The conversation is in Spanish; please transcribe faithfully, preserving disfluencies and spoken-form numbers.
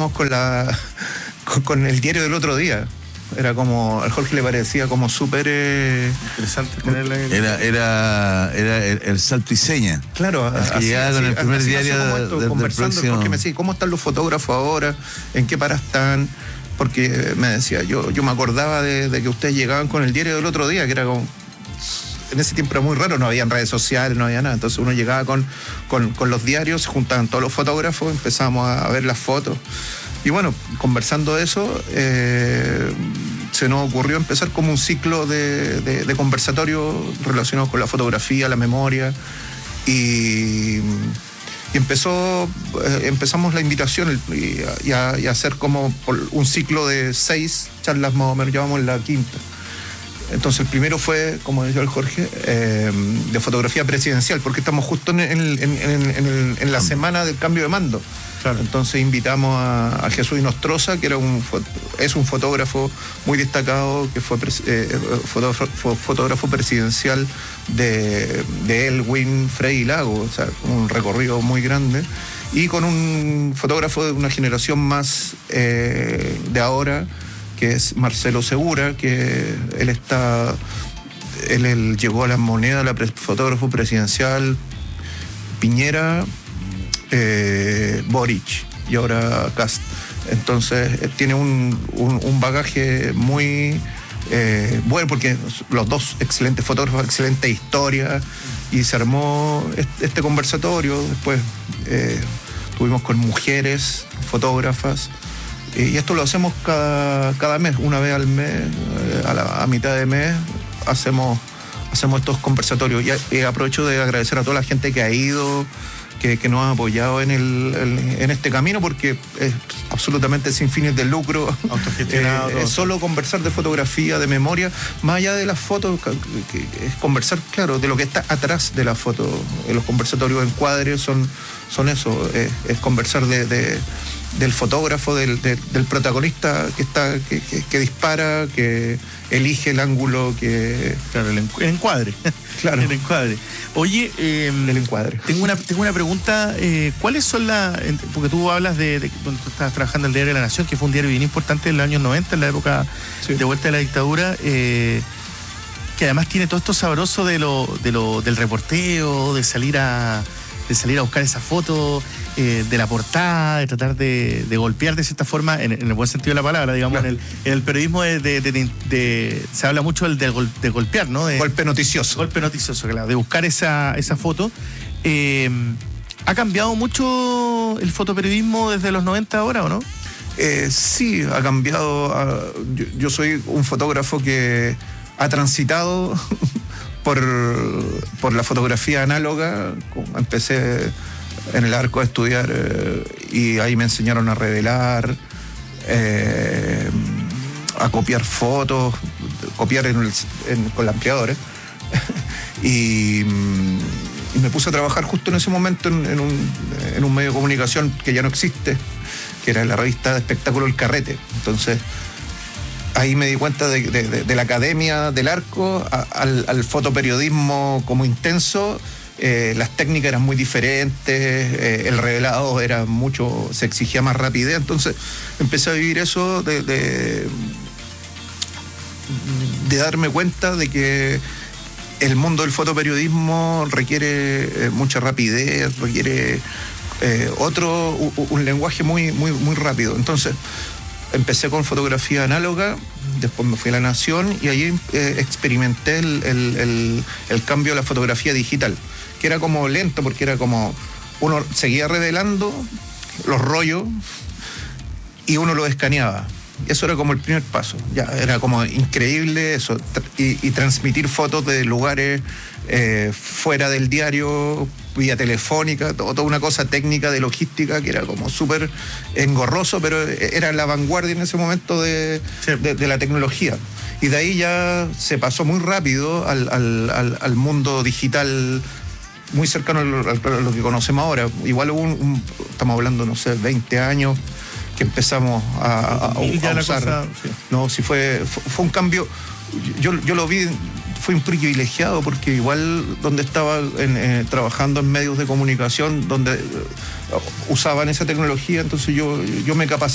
empezábamos con la con, con el diario del otro día. Era como, al Jorge le parecía como súper eh, interesante tenerla ahí. Era, era, era el, el salto y seña. Claro, el que así, llegaba así, con el primer así, diario así de, esto, de, conversando, del próximo... porque me decía, ¿cómo están los fotógrafos ahora? ¿En qué para están? Porque me decía, yo, yo me acordaba de, de que ustedes llegaban con el diario del otro día, que era como... En ese tiempo era muy raro, no habían redes sociales, no había nada. Entonces uno llegaba con, con, con los diarios, se juntaban todos los fotógrafos, empezamos a, a ver las fotos. Y bueno, conversando de eso, eh, se nos ocurrió empezar como un ciclo de, de, de conversatorio relacionados con la fotografía, la memoria. Y, y empezó, eh, empezamos la invitación y, y, a, y a hacer como un ciclo de seis charlas más o menos, ya vamos en la quinta. Entonces el primero fue, como decía el Jorge, eh, de fotografía presidencial, porque estamos justo en, en, en, en, en, en la semana del cambio de mando. Claro. Entonces invitamos a, a Jesús Inostroza, que era un, es un fotógrafo muy destacado, que fue eh, fotógrafo, fotógrafo presidencial de, de Elwin, Frei y Lago, o sea, un recorrido muy grande, y con un fotógrafo de una generación más eh, de ahora, que es Marcelo Segura, que él está, él, él llegó a la moneda, la pre, fotógrafo presidencial, Piñera, eh, Boric y ahora Kast. Entonces tiene un, un, un bagaje muy eh, bueno, porque los dos excelentes fotógrafos, excelente historia, y se armó este, este conversatorio. Después eh, tuvimos con mujeres fotógrafas. Y esto lo hacemos cada, cada mes, una vez al mes, a, la, a mitad de mes, hacemos, hacemos estos conversatorios. Y, y aprovecho de agradecer a toda la gente que ha ido, que, que nos ha apoyado en, el, el, en este camino, porque es absolutamente sin fines de lucro. Autogestionado. Eh, es solo conversar de fotografía, de memoria, más allá de las fotos, que, que es conversar, claro, de lo que está atrás de la foto. Los conversatorios encuadres son, son eso, es, es conversar de... de del fotógrafo, del, del, del protagonista que está que, que, que dispara, que elige el ángulo, que... Claro, el, encu- el encuadre. Claro. El encuadre. Oye, eh, el encuadre. Tengo una, tengo una pregunta. Eh, ¿Cuáles son las...? Porque tú hablas de, de cuando tú estabas trabajando en el Diario de la Nación, que fue un diario bien importante en los años noventa, en la época sí. de vuelta de la dictadura, eh, que además tiene todo esto sabroso de lo, de lo, del reporteo, de salir a... de salir a buscar esa foto, eh, de la portada, de tratar de, de golpear de cierta forma, en, en el buen sentido de la palabra, digamos, claro. en, el, en el periodismo de, de, de, de, de, se habla mucho del, de, gol, de golpear, ¿no? De, golpe noticioso. Golpe noticioso, claro, de buscar esa, esa foto. Eh, ¿Ha cambiado mucho el fotoperiodismo desde los noventa ahora o no? Eh, sí, ha cambiado. Uh, yo, yo soy un fotógrafo que ha transitado... Por, por la fotografía análoga. Empecé en el Arco a estudiar eh, y ahí me enseñaron a revelar, eh, a copiar fotos, copiar en el, en, con la ampliadora. y, y me puse a trabajar justo en ese momento en, en, un, en un medio de comunicación que ya no existe, que era la revista de espectáculo El Carrete. Entonces, ahí me di cuenta de, de, de, de la academia del Arco a, al, al fotoperiodismo como intenso. Eh, las técnicas eran muy diferentes, eh, el revelado era mucho, se exigía más rapidez. Entonces empecé a vivir eso de, de, de darme cuenta de que el mundo del fotoperiodismo requiere eh, mucha rapidez, requiere eh, otro, un, un lenguaje muy, muy, muy rápido. Entonces empecé con fotografía análoga, después me fui a La Nación y ahí eh, experimenté el, el, el, el cambio a la fotografía digital, que era como lento porque era como uno seguía revelando los rollos y uno los escaneaba. Eso era como el primer paso, ya era como increíble eso, y, y transmitir fotos de lugares eh, fuera del diario, vía telefónica, todo, toda una cosa técnica de logística que era como súper engorroso, pero era la vanguardia en ese momento de, sí. de, de la tecnología. Y de ahí ya se pasó muy rápido al, al, al, al mundo digital, muy cercano a lo, a lo que conocemos ahora. Igual hubo un, un, estamos hablando, no sé, veinte años que empezamos a, a, a, a usar. Cosa, sí. No, si fue, fue, fue un cambio. Yo, yo lo vi, fui un privilegiado porque igual donde estaba en, eh, trabajando en medios de comunicación donde eh, usaban esa tecnología, entonces yo, yo me capacité